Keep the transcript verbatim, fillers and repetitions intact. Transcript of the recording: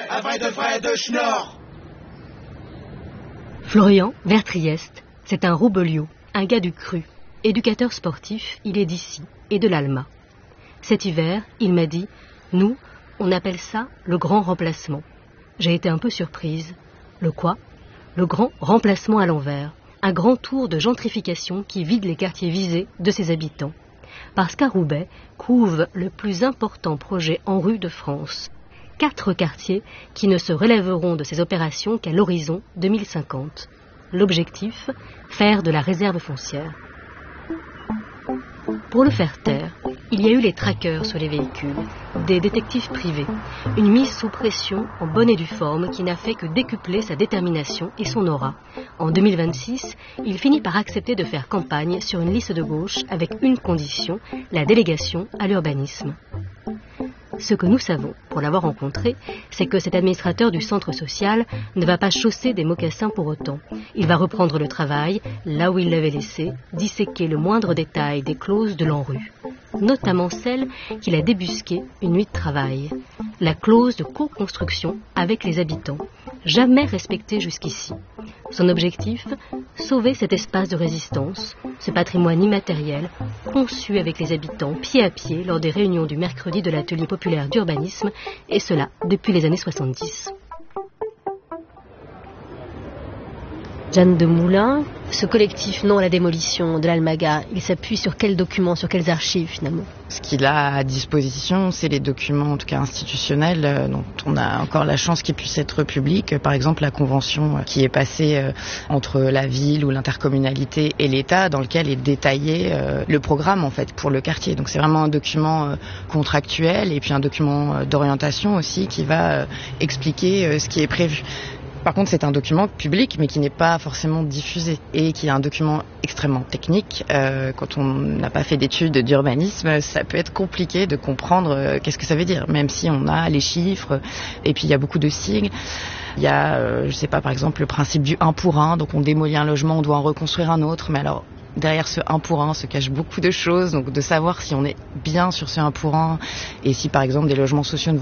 un vrai de vrai de schnorr. Florian, vers Trieste, c'est un Roubeliot, un gars du cru. Éducateur sportif, il est d'ici et de l'Alma. Cet hiver, il m'a dit, nous, on appelle ça le grand remplacement. J'ai été un peu surprise. Le quoi? Le grand remplacement à l'envers. Un grand tour de gentrification qui vide les quartiers visés de ses habitants. Parce qu'à Roubaix couve le plus important projet en rue de France. Quatre quartiers qui ne se relèveront de ces opérations qu'à l'horizon deux mille cinquante. L'objectif, faire de la réserve foncière. Pour le faire taire, il y a eu les trackers sur les véhicules, des détectives privés, une mise sous pression en bonne et due forme qui n'a fait que décupler sa détermination et son aura. En deux mille vingt-six, il finit par accepter de faire campagne sur une liste de gauche avec une condition, la délégation à l'urbanisme. Ce que nous savons, pour l'avoir rencontré, c'est que cet administrateur du centre social ne va pas chausser des mocassins pour autant. Il va reprendre le travail, là où il l'avait laissé, disséquer le moindre détail des clauses de l'ANRU, notamment celle qu'il a débusquée une nuit de travail. La clause de co-construction avec les habitants, jamais respectée jusqu'ici. Son objectif, sauver cet espace de résistance, ce patrimoine immatériel, conçu avec les habitants pied à pied lors des réunions du mercredi de l'atelier populaire d'urbanisme, et cela depuis les années soixante-dix. Jeanne de Moulin, ce collectif Non à la démolition de l'Almaga, il s'appuie sur quels documents, sur quelles archives finalement? Ce qu'il a à disposition, c'est les documents, en tout cas institutionnels, euh, dont on a encore la chance qu'ils puissent être publics. Par exemple, la convention euh, qui est passée euh, entre la ville ou l'intercommunalité et l'État, dans lequel est détaillé euh, le programme en fait pour le quartier. Donc c'est vraiment un document euh, contractuel et puis un document euh, d'orientation aussi qui va euh, expliquer euh, ce qui est prévu. Par contre, c'est un document public, mais qui n'est pas forcément diffusé et qui est un document extrêmement technique. Euh, quand on n'a pas fait d'études d'urbanisme, ça peut être compliqué de comprendre euh, qu'est-ce que ça veut dire, même si on a les chiffres et puis il y a beaucoup de sigles. Il y a, euh, je sais pas, par exemple, le principe du un pour un, donc on démolit un logement, on doit en reconstruire un autre, mais alors derrière ce un pour un se cachent beaucoup de choses, donc de savoir si on est bien sur ce un pour un et si par exemple des logements sociaux ne